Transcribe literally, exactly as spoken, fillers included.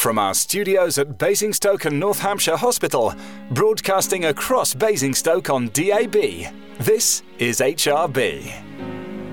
From our studios at Basingstoke and North Hampshire Hospital, broadcasting across Basingstoke on D A B, this is H R B.